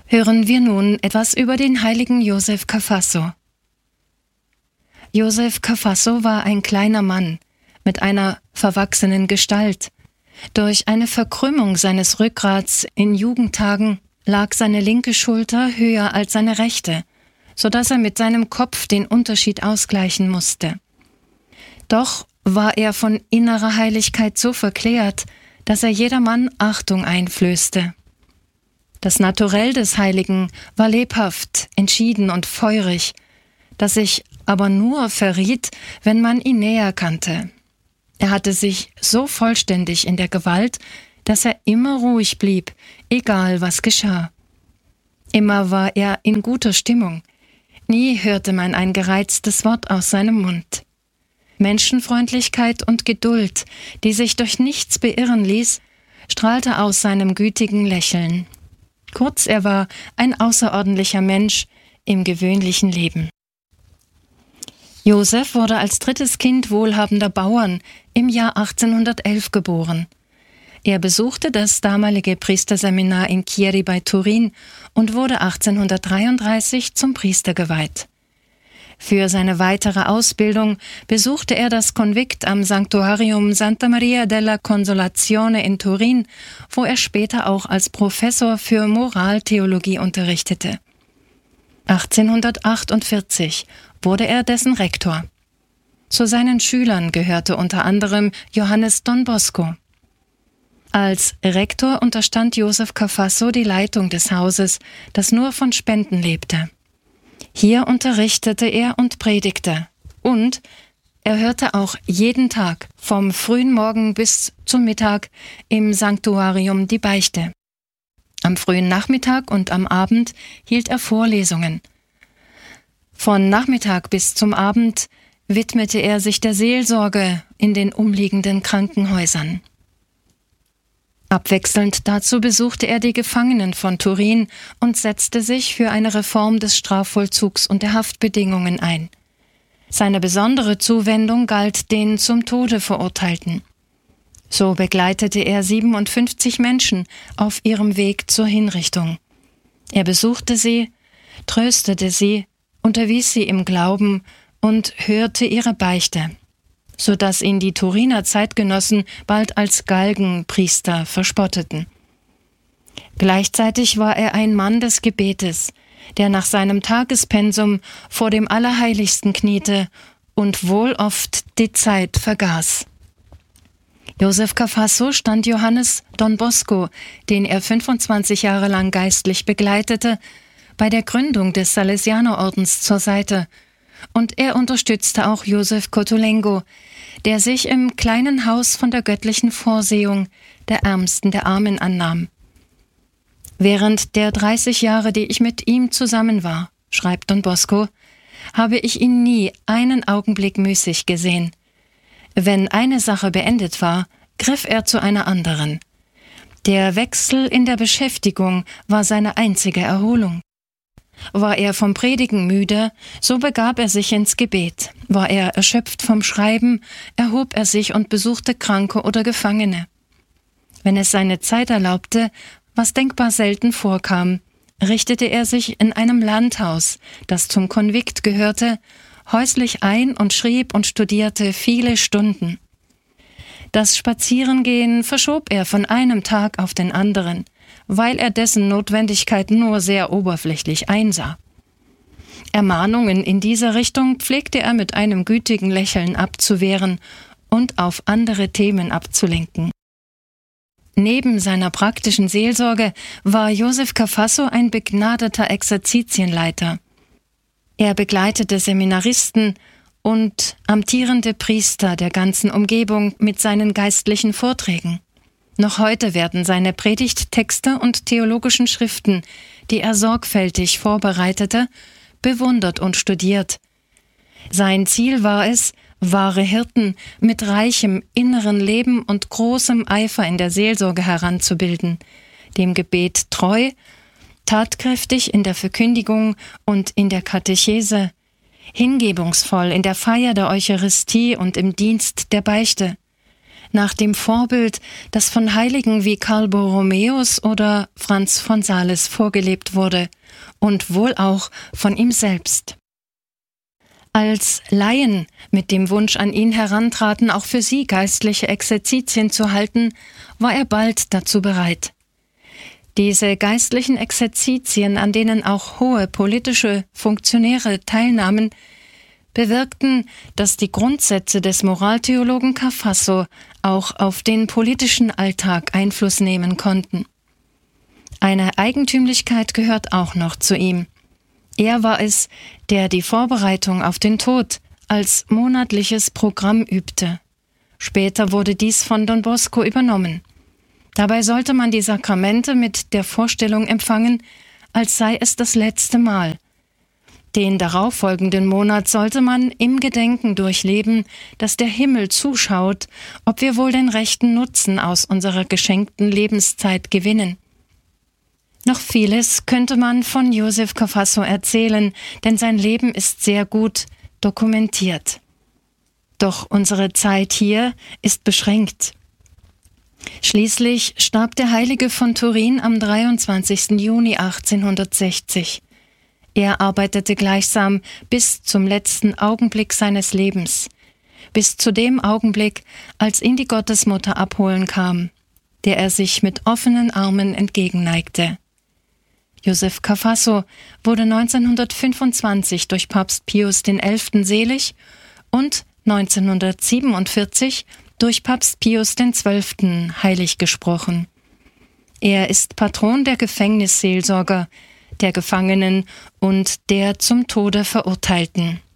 Hören wir nun etwas über den heiligen Josef Cafasso. Josef Cafasso war ein kleiner Mann mit einer verwachsenen Gestalt. Durch eine Verkrümmung seines Rückgrats in Jugendtagen lag seine linke Schulter höher als seine rechte, so dass er mit seinem Kopf den Unterschied ausgleichen musste. Doch war er von innerer Heiligkeit so verklärt, dass er jedermann Achtung einflößte. Das Naturell des Heiligen war lebhaft, entschieden und feurig, das sich aber nur verriet, wenn man ihn näher kannte. Er hatte sich so vollständig in der Gewalt, dass er immer ruhig blieb, egal was geschah. Immer war er in guter Stimmung. Nie hörte man ein gereiztes Wort aus seinem Mund. Menschenfreundlichkeit und Geduld, die sich durch nichts beirren ließ, strahlte aus seinem gütigen Lächeln. Kurz, er war ein außerordentlicher Mensch im gewöhnlichen Leben. Josef wurde als drittes Kind wohlhabender Bauern im Jahr 1811 geboren. Er besuchte das damalige Priesterseminar in Chieri bei Turin und wurde 1833 zum Priester geweiht. Für seine weitere Ausbildung besuchte er das Konvikt am Sanctuarium Santa Maria della Consolazione in Turin, wo er später auch als Professor für Moraltheologie unterrichtete. 1848 wurde er dessen Rektor. Zu seinen Schülern gehörte unter anderem Johannes Don Bosco. Als Rektor unterstand Josef Cafasso die Leitung des Hauses, das nur von Spenden lebte. Hier unterrichtete er und predigte und er hörte auch jeden Tag vom frühen Morgen bis zum Mittag im Sanktuarium die Beichte. Am frühen Nachmittag und am Abend hielt er Vorlesungen. Von Nachmittag bis zum Abend widmete er sich der Seelsorge in den umliegenden Krankenhäusern. Abwechselnd dazu besuchte er die Gefangenen von Turin und setzte sich für eine Reform des Strafvollzugs und der Haftbedingungen ein. Seine besondere Zuwendung galt den zum Tode Verurteilten. So begleitete er 57 Menschen auf ihrem Weg zur Hinrichtung. Er besuchte sie, tröstete sie, unterwies sie im Glauben und hörte ihre Beichte, so dass ihn die Turiner Zeitgenossen bald als Galgenpriester verspotteten. Gleichzeitig war er ein Mann des Gebetes, der nach seinem Tagespensum vor dem Allerheiligsten kniete und wohl oft die Zeit vergaß. Josef Cafasso stand Johannes Don Bosco, den er 25 Jahre lang geistlich begleitete, bei der Gründung des Salesianerordens zur Seite, und er unterstützte auch Josef Cottolengo, der sich im kleinen Haus von der göttlichen Vorsehung der Ärmsten der Armen annahm. Während der 30 Jahre, die ich mit ihm zusammen war, schreibt Don Bosco, habe ich ihn nie einen Augenblick müßig gesehen. Wenn eine Sache beendet war, griff er zu einer anderen. Der Wechsel in der Beschäftigung war seine einzige Erholung. War er vom Predigen müde, so begab er sich ins Gebet. War er erschöpft vom Schreiben, erhob er sich und besuchte Kranke oder Gefangene. Wenn es seine Zeit erlaubte, was denkbar selten vorkam, richtete er sich in einem Landhaus, das zum Konvikt gehörte, häuslich ein und schrieb und studierte viele Stunden. Das Spazierengehen verschob er von einem Tag auf den anderen, weil er dessen Notwendigkeit nur sehr oberflächlich einsah. Ermahnungen in dieser Richtung pflegte er mit einem gütigen Lächeln abzuwehren und auf andere Themen abzulenken. Neben seiner praktischen Seelsorge war Josef Cafasso ein begnadeter Exerzitienleiter. Er begleitete Seminaristen und amtierende Priester der ganzen Umgebung mit seinen geistlichen Vorträgen. Noch heute werden seine Predigttexte und theologischen Schriften, die er sorgfältig vorbereitete, bewundert und studiert. Sein Ziel war es, wahre Hirten mit reichem inneren Leben und großem Eifer in der Seelsorge heranzubilden, dem Gebet treu, tatkräftig in der Verkündigung und in der Katechese, hingebungsvoll in der Feier der Eucharistie und im Dienst der Beichte, nach dem Vorbild, das von Heiligen wie Karl Borromäus oder Franz von Sales vorgelebt wurde und wohl auch von ihm selbst. Als Laien mit dem Wunsch an ihn herantraten, auch für sie geistliche Exerzitien zu halten, war er bald dazu bereit. Diese geistlichen Exerzitien, an denen auch hohe politische Funktionäre teilnahmen, bewirkten, dass die Grundsätze des Moraltheologen Cafasso auch auf den politischen Alltag Einfluss nehmen konnten. Eine Eigentümlichkeit gehört auch noch zu ihm. Er war es, der die Vorbereitung auf den Tod als monatliches Programm übte. Später wurde dies von Don Bosco übernommen. Dabei sollte man die Sakramente mit der Vorstellung empfangen, als sei es das letzte Mal. Den darauffolgenden Monat sollte man im Gedenken durchleben, dass der Himmel zuschaut, ob wir wohl den rechten Nutzen aus unserer geschenkten Lebenszeit gewinnen. Noch vieles könnte man von Joseph Cafasso erzählen, denn sein Leben ist sehr gut dokumentiert. Doch unsere Zeit hier ist beschränkt. Schließlich starb der Heilige von Turin am 23. Juni 1860. Er arbeitete gleichsam bis zum letzten Augenblick seines Lebens, bis zu dem Augenblick, als ihn die Gottesmutter abholen kam, der er sich mit offenen Armen entgegenneigte. Joseph Cafasso wurde 1925 durch Papst Pius XI. Selig und 1947 durch Papst Pius XII. Heilig gesprochen. Er ist Patron der Gefängnisseelsorger, der Gefangenen und der zum Tode Verurteilten.